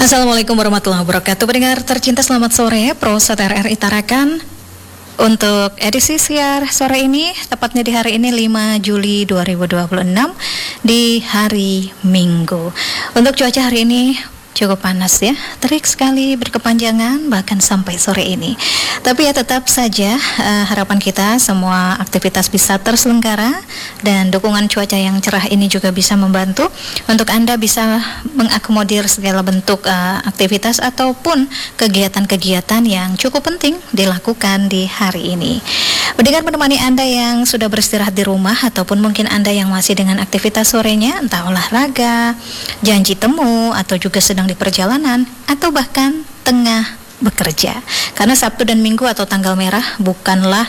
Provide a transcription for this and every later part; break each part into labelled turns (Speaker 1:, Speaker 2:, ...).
Speaker 1: Assalamualaikum warahmatullahi wabarakatuh. Pendengar tercinta, selamat sore. Prosat RRI Tarakan untuk edisi siar sore ini, tepatnya di hari ini 5 Juli 2026 di hari Minggu. Untuk cuaca hari ini cukup panas ya, terik sekali, berkepanjangan bahkan sampai sore ini. Tapi ya tetap saja harapan kita semua aktivitas bisa terselenggara dan dukungan cuaca yang cerah ini juga bisa membantu untuk Anda bisa mengakomodir segala bentuk aktivitas ataupun kegiatan-kegiatan yang cukup penting dilakukan di hari ini. Dengan menemani Anda yang sudah beristirahat di rumah ataupun mungkin Anda yang masih dengan aktivitas sorenya, entah olahraga, janji temu, atau juga sedang di perjalanan, atau bahkan tengah bekerja. Karena Sabtu dan Minggu atau tanggal merah bukanlah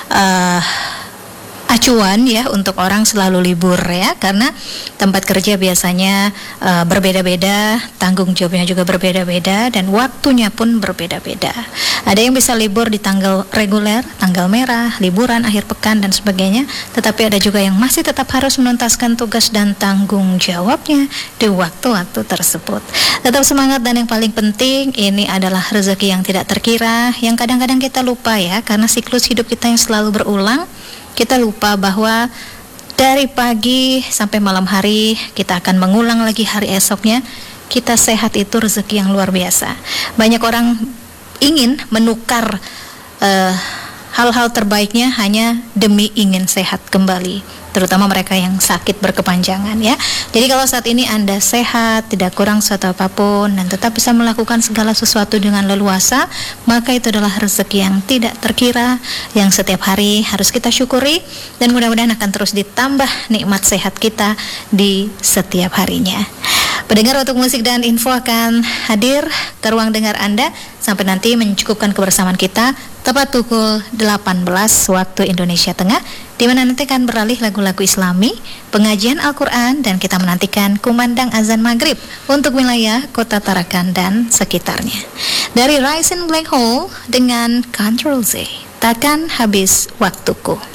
Speaker 1: acuan ya untuk orang selalu libur ya, karena tempat kerja biasanya berbeda-beda, tanggung jawabnya juga berbeda-beda, dan waktunya pun berbeda-beda. Ada yang bisa libur di tanggal reguler, tanggal merah, liburan akhir pekan dan sebagainya, tetapi ada juga yang masih tetap harus menuntaskan tugas dan tanggung jawabnya di waktu-waktu tersebut. Tetap semangat, dan yang paling penting ini adalah rezeki yang tidak terkira, yang kadang-kadang kita lupa ya, karena siklus hidup kita yang selalu berulang. Kita lupa bahwa dari pagi sampai malam hari kita akan mengulang lagi hari esoknya. Kita sehat itu rezeki yang luar biasa. Banyak orang ingin menukar hal-hal terbaiknya hanya demi ingin sehat kembali, terutama mereka yang sakit berkepanjangan ya. Jadi kalau saat ini Anda sehat, tidak kurang suatu apapun, dan tetap bisa melakukan segala sesuatu dengan leluasa, maka itu adalah rezeki yang tidak terkira, yang setiap hari harus kita syukuri, dan mudah-mudahan akan terus ditambah nikmat sehat kita di setiap harinya. Pendengar, untuk musik dan info akan hadir ke ruang dengar Anda sampai nanti mencukupkan kebersamaan kita tepat pukul 18 waktu Indonesia Tengah, di mana nanti akan beralih lagu-lagu Islami, pengajian Al-Quran, dan kita menantikan kumandang azan maghrib untuk wilayah Kota Tarakan dan sekitarnya. Dari Rise in Black Hole dengan Control Z, takkan habis waktuku.